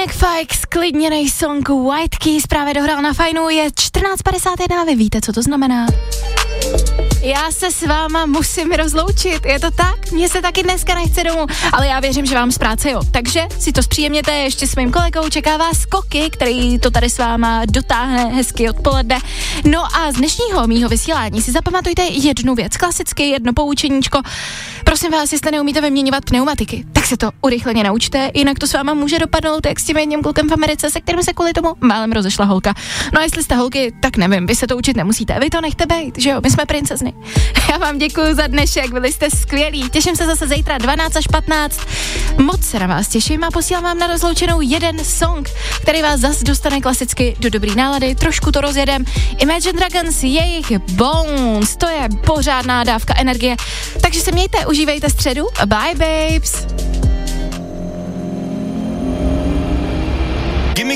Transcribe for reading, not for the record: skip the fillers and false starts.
McFike, sklidněnej song White Keys právě dohrál na Fajnu, je 14:51, vy víte, co to znamená. Já se s váma musím rozloučit, je to tak? Mně se taky dneska nechce domů, ale já věřím, že vám z práce jo. Takže si to zpříjemněte, ještě s mým kolegou čeká vás Koky, který to tady s váma dotáhne hezky odpoledne. No a z dnešního mýho vysílání si zapamatujte jednu věc, klasicky jedno poučeníčko. Prosím vás, jestli neumíte vyměňovat pneumatiky, tak se to urychleně naučte, jinak to s váma může dopadnout jak s tím jedním klukem v Americe, se kterým se kvůli tomu málem rozešla holka. No a jestli jste holky, tak nevím, vy se to učit nemusíte, vy to nechte bejt, že jo, my jsme princezny. Já vám děkuju za dnešek, byli jste skvělí, těším se zase zítra 12 až 15. Moc se na vás těším a posílám vám na rozloučenou jeden song, který vás zas dostane klasicky do dobrý nálady, trošku to rozjedem. Imagine Dragons, jejich Bones, to je pořádná dávka energie, takže se mějte, užívejte středu, bye babes.